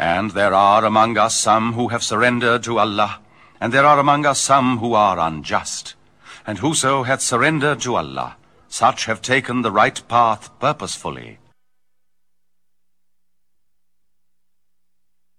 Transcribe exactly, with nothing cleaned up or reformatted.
And there are among us some who have surrendered to Allah, and there are among us some who are unjust. And whoso hath surrendered to Allah, such have taken the right path purposefully.